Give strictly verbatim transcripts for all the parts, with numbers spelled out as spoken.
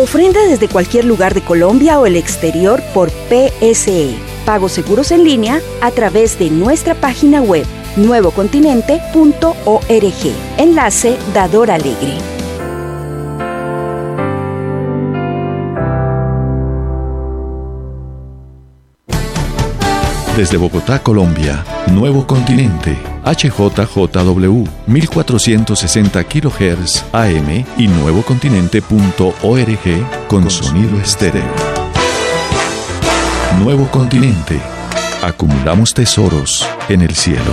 Ofrenda desde cualquier lugar de Colombia o el exterior por P S E. Pagos seguros en línea a través de nuestra página web nuevo continente punto org. Enlace Dador Alegre. Desde Bogotá, Colombia, Nuevo Continente, H J J W, mil cuatrocientos sesenta kilohertz A M y nuevo continente punto org con sonido estéreo. Nuevo Continente. Acumulamos tesoros en el cielo.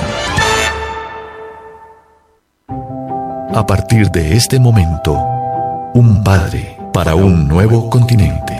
A partir de este momento, un padre para un nuevo continente.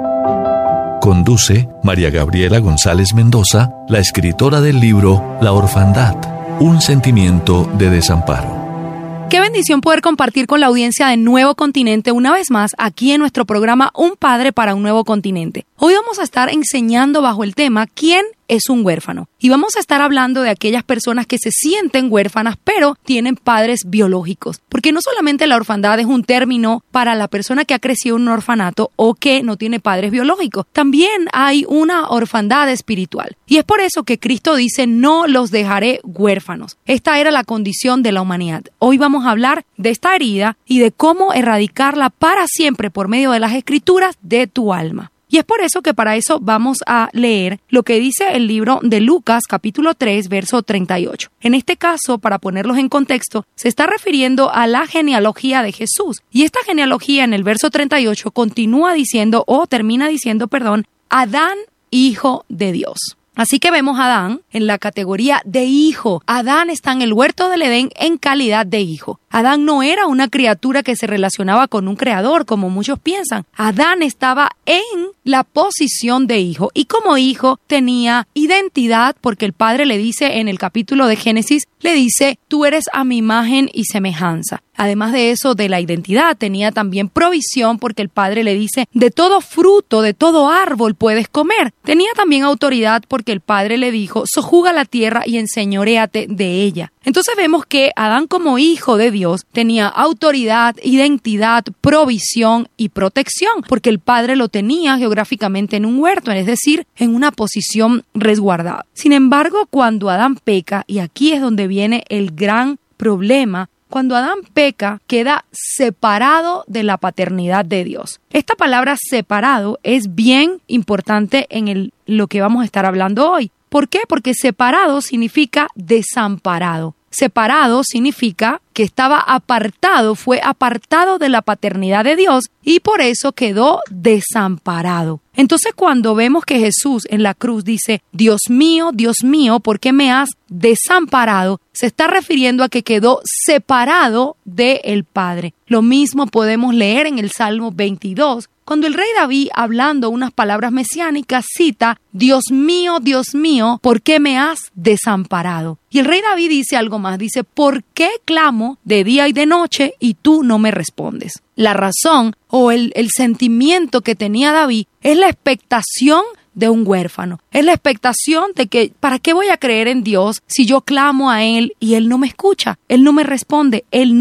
Conduce María Gabriela González Mendoza, la escritora del libro La orfandad, un sentimiento de desamparo. Qué bendición poder compartir con la audiencia de Nuevo Continente una vez más aquí en nuestro programa Un Padre para un Nuevo Continente. Hoy vamos a estar enseñando bajo el tema ¿Quién es un huérfano? Y vamos a estar hablando de aquellas personas que se sienten huérfanas pero tienen padres biológicos. Porque no solamente la orfandad es un término para la persona que ha crecido en un orfanato o que no tiene padres biológicos. También hay una orfandad espiritual. Y es por eso que Cristo dice no los dejaré huérfanos. Esta era la condición de la humanidad. Hoy vamos a hablar de esta herida y de cómo erradicarla para siempre por medio de las escrituras de tu alma. Y es por eso que para eso vamos a leer lo que dice el libro de Lucas, capítulo tres, verso treinta y ocho. En este caso, para ponerlos en contexto, se está refiriendo a la genealogía de Jesús. Y esta genealogía en el verso treinta y ocho continúa diciendo, o termina diciendo, perdón, Adán, hijo de Dios. Así que vemos a Adán en la categoría de hijo. Adán está en el huerto del Edén en calidad de hijo. Adán no era una criatura que se relacionaba con un creador, como muchos piensan. Adán estaba en la posición de hijo y como hijo tenía identidad porque el Padre le dice en el capítulo de Génesis, le dice, tú eres a mi imagen y semejanza. Además de eso, de la identidad, tenía también provisión porque el Padre le dice, de todo fruto, de todo árbol puedes comer. Tenía también autoridad porque el Padre le dijo, sojuga la tierra y enseñoréate de ella. Entonces vemos que Adán como hijo de Dios tenía autoridad, identidad, provisión y protección, porque el Padre lo tenía geográficamente en un huerto, es decir, en una posición resguardada. Sin embargo, cuando Adán peca, y aquí es donde viene el gran problema, cuando Adán peca, queda separado de la paternidad de Dios. Esta palabra separado es bien importante en el, lo que vamos a estar hablando hoy. ¿Por qué? Porque separado significa desamparado. Separado significa que estaba apartado, fue apartado de la paternidad de Dios y por eso quedó desamparado. Entonces cuando vemos que Jesús en la cruz dice, Dios mío, Dios mío, ¿por qué me has desamparado? Se está refiriendo a que quedó separado del Padre. Lo mismo podemos leer en el Salmo veintidós, cuando el rey David, hablando unas palabras mesiánicas, cita, Dios mío, Dios mío, ¿por qué me has desamparado? Y el rey David dice algo más, dice, ¿por qué clamo de día y de noche y tú no me respondes? La razón o el, el sentimiento que tenía David es la expectación de un huérfano. Es la expectación de que, ¿para qué voy a creer en Dios si yo clamo a Él y Él no me escucha? Él no me responde, Él